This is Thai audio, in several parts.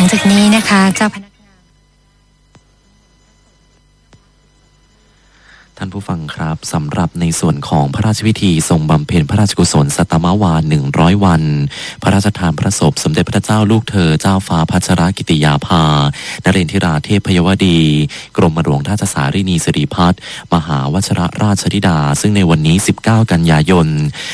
จากนี้นะคะเจ้าพนักงานท่านผู้ฟังครับสำหรับในส่วนของพระราชพิธีทรงบำเพ็ญพระราชกุศลสัตมวาล100 วันพระราชทานพระศพสมเด็จพระเจ้าลูกเธอเจ้าฟ้าพัชรกิติยาภานเรนทิราเทพยวดีกรมหลวงราชสารินีสิริพัฒน์มหาวชิรราชธิดาซึ่งในวันนี้19 กันยายน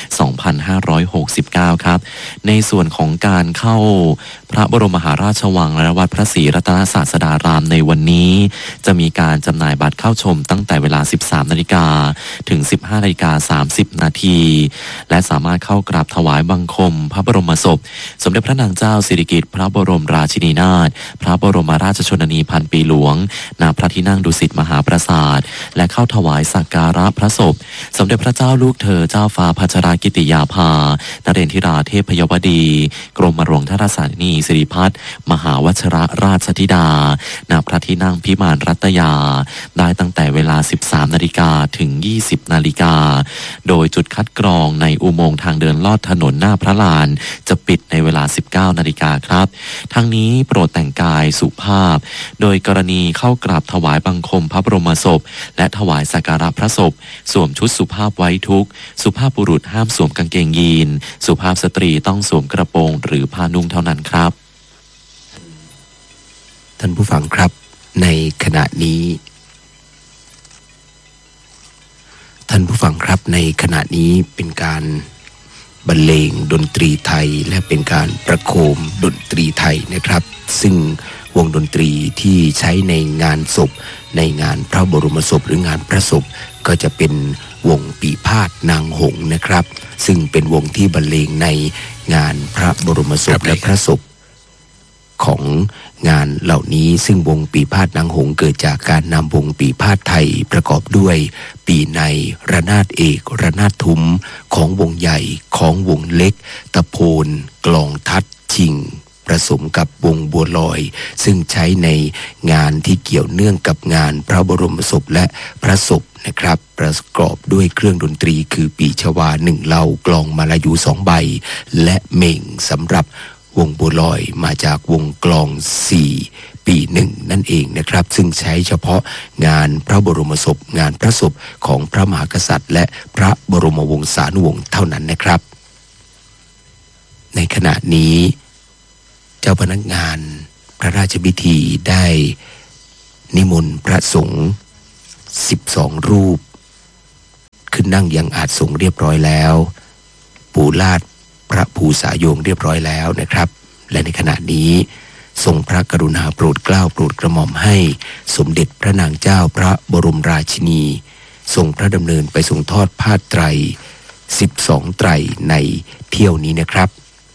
2569 ครับในส่วนของการเข้าพระบรมมหาราชวังและวัดพระศรีรัตนศาสดารามในวันนี้จะมีการจำหน่ายบัตรเข้าชมตั้งแต่เวลา 13 นาฬิกาถึง 15 นาฬิกา 30 นาทีและสามารถเข้ากราบถวายบังคมพระบรมศพสมเด็จพระนางเจ้าสิริกิติ์พระบรมราชินีนาถพระบรมราชชนนีพันปีหลวงณพระที่นั่งดุสิตมหาปราสาทและเข้าถวายสักการะพระศพสมเด็จพระเจ้าลูกเธอเจ้าฟ้าพัชรกิติยาภานเรนทิราเทพยวดีกรมหลวงราชสารินีสิริพัฒน์มหาวชิรราชธิดาณพระที่นั่งพิมานรัตยาได้ตั้งแต่เวลา 13 นาฬิกาถึง 20 นาฬิกาโดยจุดคัดกรองในอุโมงค์ทางเดินลอดถนนหน้าพระลานจะปิดในเวลา 19 นาฬิกาครับทั้งนี้โปรดแต่งกายสุภาพโดยกรณีเข้ากราบถวายบังคมพระบรมศพและถวายสักการะพระศพสวมชุดสุภาพไว้ทุกข์สุภาพบุรุษห้ามสวมกางเกงยีนสุภาพสตรีต้องสวมกระโปรงหรือผ้านุ่งเท่านั้นครับท่านผู้ฟังครับในขณะนี้เป็นการบรรเลงดนตรีไทยและเป็นการประโคมดนตรีไทยนะครับซึ่งวงดนตรีที่ใช้ในงานศพในงานพระบรมศพหรืองานพระศพก็จะเป็นวงปีพาทย์นางหงส์นะครับซึ่งเป็นวงที่บรรเลงในงานพระบรมศพและพระศพของงานเหล่านี้ซึ่งวงปีพาทย์นางหงส์เกิดจากการนำวงปีพาทย์ไทยประกอบด้วยปีในระนาดเอกระนาดทุ้มของวงใหญ่ของวงเล็กตะโพนกลองทัดชิงผสมกับวงบัวลอยซึ่งใช้ในงานที่เกี่ยวเนื่องกับงานพระบรมศพและพระศพนะครับประกอบด้วยเครื่องดนตรีคือปีชวา1เหล่ากลองมาลายู2ใบและเม่งสำหรับวงบัวลอยมาจากวงกลอง4ปี1นั่นเองนะครับซึ่งใช้เฉพาะงานพระบรมศพงานพระศพของพระมหากษัตริย์และพระบรมวงศานุวงศ์เท่านั้นนะครับในขณะนี้เจ้าพนักงานพระราชพิธีได้นิมนต์พระสงฆ์12รูปขึ้นนั่งยังอาสงฆ์เรียบร้อยแล้วปูลาดพระภูษาโยงเรียบร้อยแล้วนะครับและในขณะนี้ทรงพระกรุณาโปรดเกล้าโปรดกระหม่อมให้สมเด็จพระนางเจ้าพระบรมราชินีทรงพระดำเนินไปทรงทอดผ้าไตร12ไตรในเที่ยวนี้นะครับ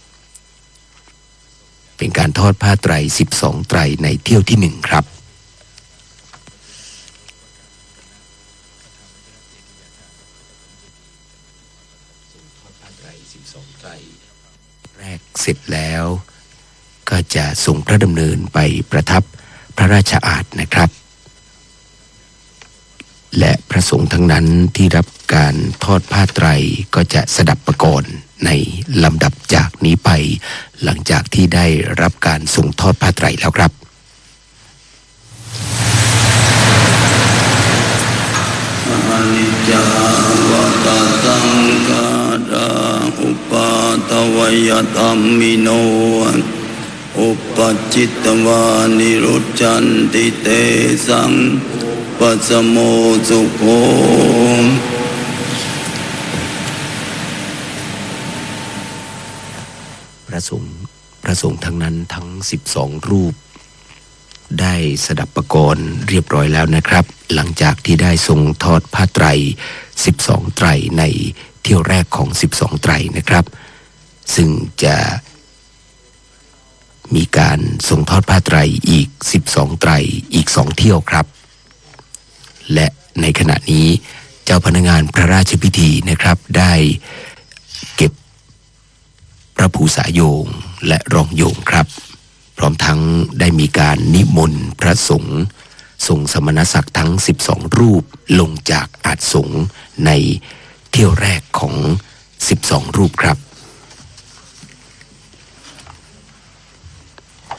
เป็นการทอดผ้าไตร12ไตรในเที่ยวที่1ครับแรกเสร็จแล้วก็จะทรงพระดำเนินไปประทับพระราชอาสน์นะครับและพระสงฆ์ทั้งนั้นที่รับการทอดผ้าไตรก็จะสดับประกรณ์ในลำดับจากนี้ไปหลังจากที่ได้รับการทรงทอดผ้าไตรแล้วครับอนิจจวัฏสังขาราอุปาทวยธรรมิโนอุปจิตตวานิรุจจันติเตสังปัสสโมสุโขพระสงฆ์ทั้งนั้นทั้ง12รูปได้สดับประกรณ์เรียบร้อยแล้วนะครับหลังจากที่ได้ทรงทอดผ้าไตร12ไตรในเที่ยวแรกของ12ไตรนะครับซึ่งจะมีการทรงทอดผ้าไตรอีก12ไตรอีก2เที่ยวครับและในขณะนี้เจ้าพนักงานพระราชพิธีนะครับได้เก็บพระภูษาโยงและรองโยงครับพร้อมทั้งได้มีการนิมนต์พระสงฆ์ทรงสมณศักดิ์ทั้ง12รูปลงจากอาสงฆ์ในเที่ยวแรกของ12รูปครับ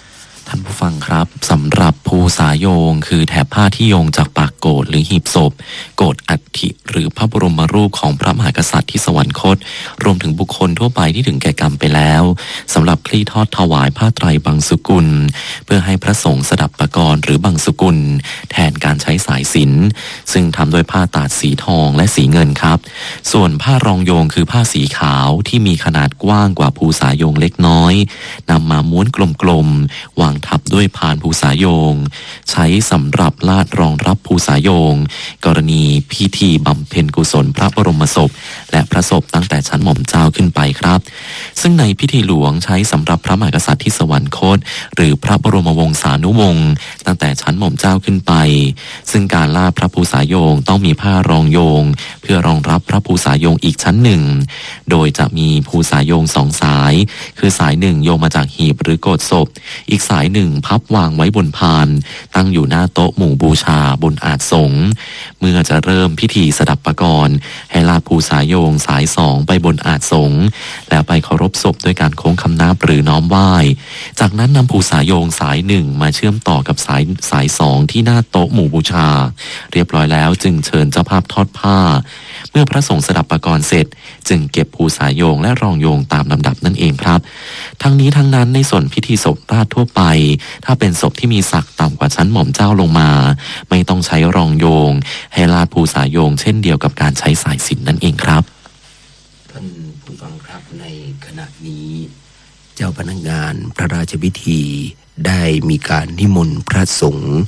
ท่านผู้ฟังครับสำหรับภูสาโยงคือแถบผ้าที่โยงจากปากโกฐหรือหีบศพโกฐอัฐิหรือพระบรมรูปของพระมหากษัตริย์ที่สวรรคตรวมถึงบุคคลทั่วไปที่ถึงแก่กรรมไปแล้วสำหรับคลี่ทอดถวายผ้าไตรบังสุกุลเพื่อให้พระสงฆ์สดับปกรณ์หรือบังสุกุลแทนการใช้สายสิญจน์ซึ่งทำด้วยผ้าตาดสีทองและสีเงินครับส่วนผ้ารองโยงคือผ้าสีขาวที่มีขนาดกว้างกว่าภูสาโยงเล็กน้อยนำมาม้วนกลมๆวางทับด้วยพานภูสาโยงใช้สำหรับลาดรองรับภูสาโยงกรณีพิธีบำเพ็ญกุศลพระบรมศพและพระศพตั้งแต่ชั้นหม่อมเจ้าขึ้นไปครับซึ่งในพิธีหลวงใช้สำหรับพระมหากษัตริย์ที่สวรรคตหรือพระบรมวงศานุวงศ์ตั้งแต่ชั้นหม่อมเจ้าขึ้นไปซึ่งการลาดพระภูสาโยงต้องมีผ้ารองโยงเพื่อรองรับพระภูสาโยงอีกชั้นหนึ่งโดยจะมีภูสาโยง2 สายคือสายหนึ่งโยงมาจากหีบหรือโกฐศพอีกสายหนึ่งพับวางไว้บนพานตั้งอยู่หน้าโต๊ะหมู่บูชาบนอาสน์สงฆ์เมื่อจะเริ่มพิธีสดับปกรณ์ให้ลาดภูสาโยงสาย2ไปบนอาสน์สงฆ์แล้วไปเคารพศพด้วยการโค้งคำนับหรือน้อมไหว้จากนั้นนำภูสาโยงสาย1มาเชื่อมต่อกับสาย2ที่หน้าโต๊ะหมู่บูชาเรียบร้อยแล้วจึงเชิญเจ้าภาพทอดผ้าเมื่อพระสงฆ์สดับปกรณ์เสร็จจึงเก็บภูสาโยงและรองโยงตามลำดับนั่นเองครับทั้งนี้ทั้งนั้นในส่วนพิธีศพราชทั่วไปถ้าเป็นศพที่มีศักดิ์ต่ำกว่าชั้นหม่อมเจ้าลงมาไม่ต้องใช้รองโยงให้ลาดภูสาโยงเช่นเดียวกับการใช้สายสิญจน์นั่นเองครับท่านผู้ฟังครับในขณะนี้เจ้าพนักงานพระราชพิธีได้มีการนิมนต์พระสงฆ์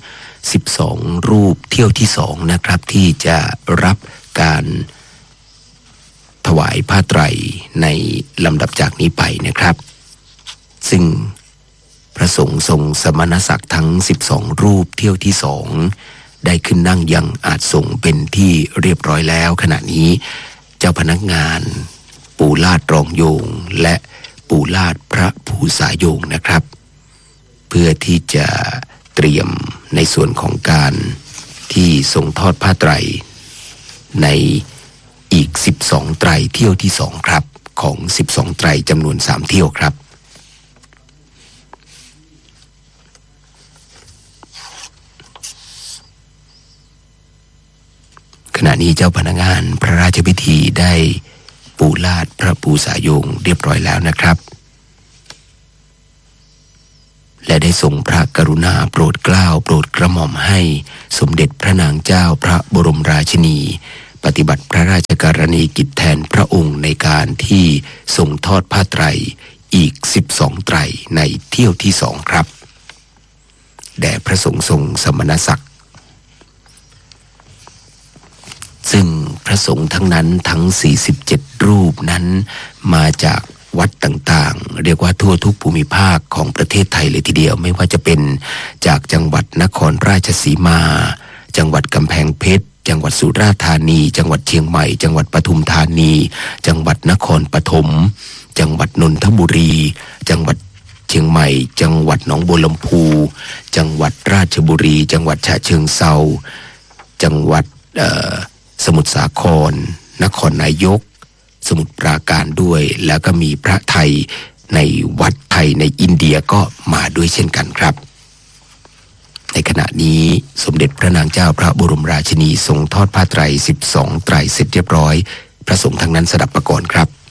12 รูปเที่ยวที่2นะครับที่จะรับการถวายผ้าไตรในลำดับจากนี้ไปนะครับซึ่งพระสงฆ์ทรงสมณศักดิ์ทั้ง12 รูปเที่ยวที่2ได้ขึ้นนั่งยังอาสน์สงฆ์เป็นที่เรียบร้อยแล้วขณะนี้เจ้าพนักงานปูลาดรองโยงและปูลาดพระภูสาโยงนะครับเพื่อที่จะเตรียมในส่วนของการที่ทรงทอดผ้าไตรในอีก12 ไตรเที่ยวที่2ครับของ12 ไตรจำนวน3 เที่ยวครับขณะนี้เจ้าพนักงานพระราชพิธีได้ปูลาดพระภูสาโยงเรียบร้อยแล้วนะครับและได้ทรงพระกรุณาโปรดเกล้าโปรดกระหม่อมให้สมเด็จพระนางเจ้าพระบรมราชินีปฏิบัติพระราชกรณียกิจแทนพระองค์ในการที่ทรงทอดผ้าไตรอีก12 ไตรในเที่ยวที่2ครับแด่พระสงฆ์ทรงสมณศักดิ์ซึ่งพระสงฆ์ทั้งนั้นทั้ง47 รูปนั้นมาจากวัดต่างๆเรียกว่าทั่วทุกภูมิภาคของประเทศไทยเลยทีเดียวไม่ว่าจะเป็นจากจังหวัดนครราชสีมาจังหวัดกำแพงเพชรจังหวัดสุราษฎร์ธานีจังหวัดเชียงใหม่จังหวัดปทุมธานีจังหวัดนครปฐมจังหวัดนนทบุรีจังหวัดเชียงใหม่จังหวัดหนองบัวลำพูจังหวัดราชบุรีจังหวัดฉะเชิงเทราจังหวัดสมุทรสาครนครนายกสมุทรปราการด้วยแล้วก็มีพระไทยในวัดไทยในอินเดียก็มาด้วยเช่นกันครับในขณะนี้สมเด็จพระนางเจ้าพระบรมราชินีทรงทอดผ้าไตร12 ไตรเสร็จเรียบร้อยพระสงฆ์ทั้งนั้นสดับปกรณ์ครับ